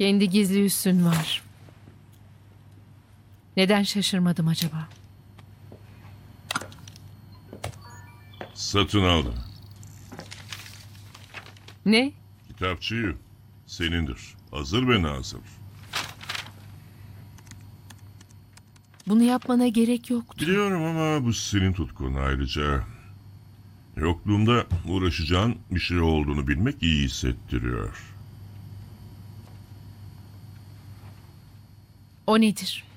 Kendi gizli üssün var. Neden şaşırmadım acaba? Satın aldım. Ne? Kitapçıyı senindir. Hazır ve nazır. Bunu yapmana gerek yoktu. Biliyorum ama bu senin tutkun ayrıca. Yokluğumda uğraşacağın bir şey olduğunu bilmek iyi hissettiriyor. O nedir?